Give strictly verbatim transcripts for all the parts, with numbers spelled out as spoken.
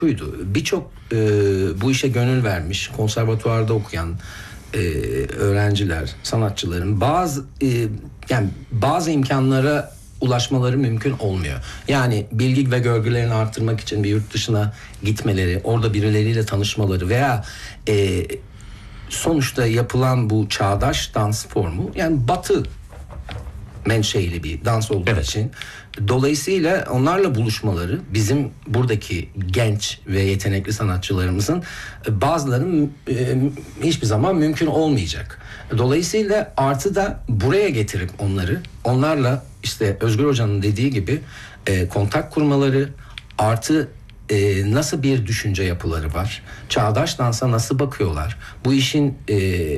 şuydu. Birçok e, bu işe gönül vermiş, konservatuvarda okuyan e, öğrenciler, sanatçıların bazı e, yani bazı imkanlara ulaşmaları mümkün olmuyor. Yani bilgi ve görgülerini arttırmak için bir yurt dışına gitmeleri, orada birileriyle tanışmaları veya e, sonuçta yapılan bu çağdaş dans formu, yani Batı menşeili bir dans olduğu evet. için dolayısıyla onlarla buluşmaları bizim buradaki genç ve yetenekli sanatçılarımızın bazılarının e, hiçbir zaman mümkün olmayacak. Dolayısıyla artı da buraya getirip onları, onlarla işte Özgür Hoca'nın dediği gibi e, kontak kurmaları, artı e, nasıl bir düşünce yapıları var, çağdaş dansa nasıl bakıyorlar, bu işin e,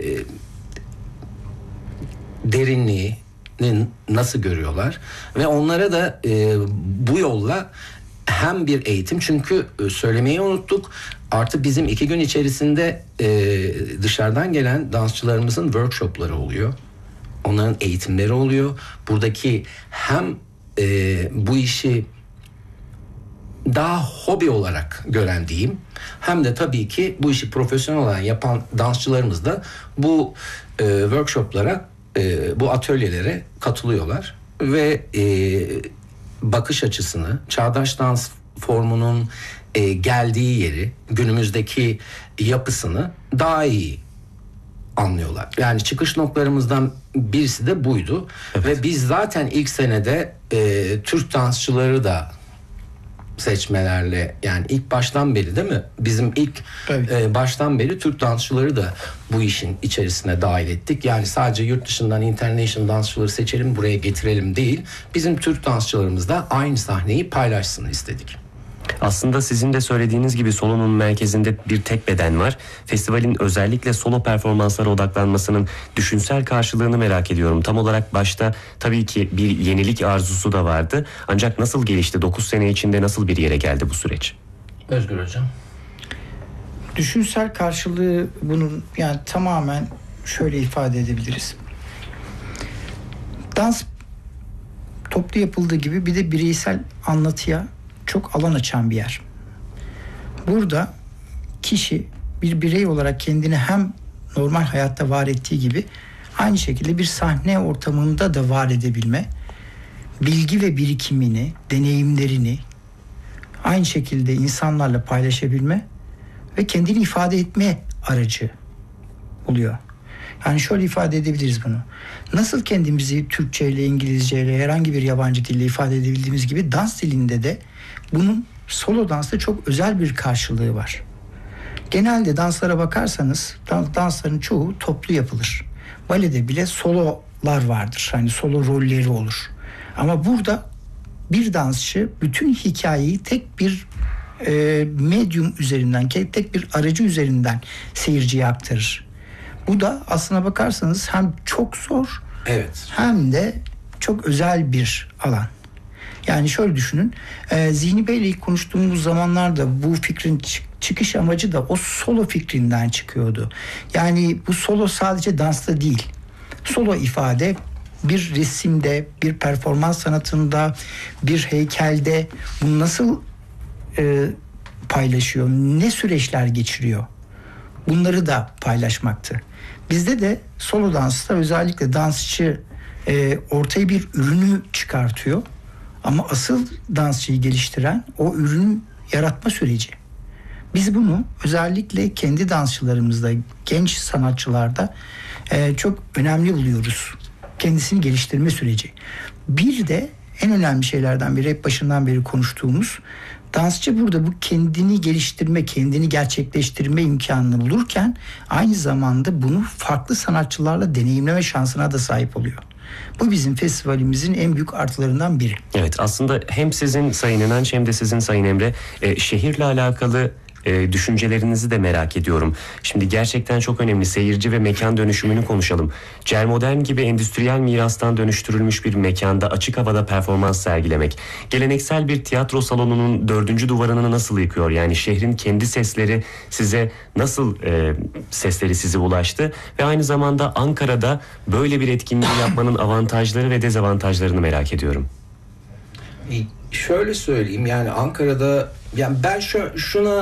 derinliği nasıl görüyorlar ve onlara da e, bu yolla hem bir eğitim, çünkü söylemeyi unuttuk, artı bizim iki gün içerisinde e, dışarıdan gelen dansçılarımızın workshopları oluyor, onların eğitimleri oluyor. Buradaki hem e, bu işi daha hobi olarak gören diyeyim, hem de tabii ki bu işi profesyonel olarak yapan dansçılarımız da bu e, workshoplara, E, bu atölyelere katılıyorlar ve e, bakış açısını, çağdaş dans formunun e, geldiği yeri, günümüzdeki yapısını daha iyi anlıyorlar. Yani çıkış noktalarımızdan birisi de buydu. Evet. Ve biz zaten ilk senede e, Türk dansçıları da seçmelerle, yani ilk baştan beri değil mi? Bizim ilk evet. e, baştan beri Türk dansçıları da bu işin içerisine dahil ettik. Yani sadece yurt dışından international dansçıları seçelim, buraya getirelim değil. Bizim Türk dansçılarımız da aynı sahneyi paylaşsın istedik. Aslında sizin de söylediğiniz gibi solonun merkezinde bir tek beden var. Festivalin özellikle solo performanslara odaklanmasının düşünsel karşılığını merak ediyorum. Tam olarak başta tabii ki bir yenilik arzusu da vardı. Ancak nasıl gelişti? dokuz sene içinde nasıl bir yere geldi bu süreç? Özgür Hocam. Düşünsel karşılığı bunun yani tamamen şöyle ifade edebiliriz. Dans toplu yapıldığı gibi bir de bireysel anlatıya çok alan açan bir yer. Burada kişi bir birey olarak kendini hem normal hayatta var ettiği gibi aynı şekilde bir sahne ortamında da var edebilme, bilgi ve birikimini, deneyimlerini aynı şekilde insanlarla paylaşabilme ve kendini ifade etme aracı oluyor. Yani şöyle ifade edebiliriz bunu. Nasıl kendimizi Türkçe ile, İngilizce ile, herhangi bir yabancı dille ifade edebildiğimiz gibi dans dilinde de bunun solo dansta çok özel bir karşılığı var. Genelde danslara bakarsanız dansların çoğu toplu yapılır. Balede bile sololar vardır. Hani solo rolleri olur. Ama burada bir dansçı bütün hikayeyi tek bir e, medyum üzerinden, tek bir aracı üzerinden seyirciye aktarır. Bu da aslına bakarsanız hem çok zor, evet, hem de çok özel bir alan. Yani şöyle düşünün, e, Zihni Bey'le ilk konuştuğumuz zamanlarda bu fikrin çıkış amacı da o solo fikrinden çıkıyordu. Yani bu solo sadece dansta değil. Solo ifade bir resimde, bir performans sanatında, bir heykelde bunu nasıl e, paylaşıyor, ne süreçler geçiriyor? Bunları da paylaşmaktı. Bizde de solo dansta özellikle dansçı e, ortaya bir ürünü çıkartıyor. Ama asıl dansçıyı geliştiren o ürünü yaratma süreci. Biz bunu özellikle kendi dansçılarımızda, genç sanatçılarda e, çok önemli buluyoruz. Kendisini geliştirme süreci. Bir de en önemli şeylerden biri, hep başından beri konuştuğumuz, dansçı burada bu kendini geliştirme, kendini gerçekleştirme imkanını bulurken aynı zamanda bunu farklı sanatçılarla deneyimleme şansına da sahip oluyor. Bu bizim festivalimizin en büyük artılarından biri. Evet, aslında hem sizin Sayın İnanç hem de sizin Sayın Emre e, şehirle alakalı e, düşüncelerinizi de merak ediyorum. Şimdi gerçekten çok önemli, seyirci ve mekan dönüşümünü konuşalım. Cermodern gibi endüstriyel mirastan dönüştürülmüş bir mekanda açık havada performans sergilemek, geleneksel bir tiyatro salonunun dördüncü duvarını nasıl yıkıyor? Yani şehrin kendi sesleri size nasıl e, sesleri size ulaştı ve aynı zamanda Ankara'da böyle bir etkinliği yapmanın avantajları ve dezavantajlarını merak ediyorum. Şöyle söyleyeyim, yani Ankara'da Yani ben şu, şuna